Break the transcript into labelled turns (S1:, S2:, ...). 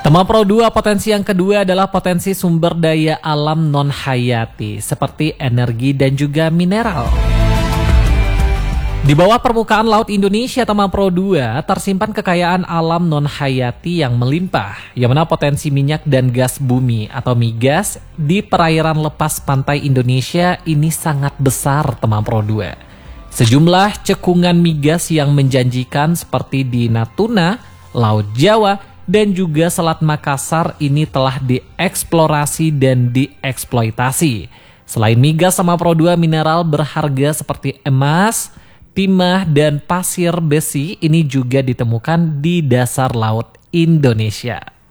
S1: Tema Pro 2 potensi yang kedua adalah potensi sumber daya alam non-hayati seperti energi dan juga mineral. Di bawah permukaan laut Indonesia, Tema Pro 2 tersimpan kekayaan alam non-hayati yang melimpah, yang mana potensi minyak dan gas bumi atau migas di perairan lepas pantai Indonesia ini sangat besar, Tema Pro 2. Sejumlah cekungan migas yang menjanjikan seperti di Natuna, Laut Jawa, dan juga Selat Makassar ini telah dieksplorasi dan dieksploitasi. Selain migas, Tema Pro 2 mineral berharga seperti emas, timah, dan pasir besi ini juga ditemukan di dasar laut Indonesia.